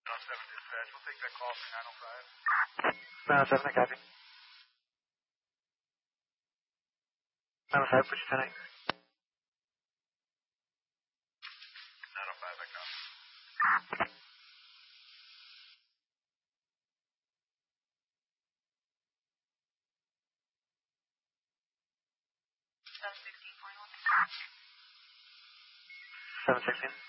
907 dispatch, we'll take that call for 905. 907, I copy. 905, put you 10-8. 905, I copy. $716.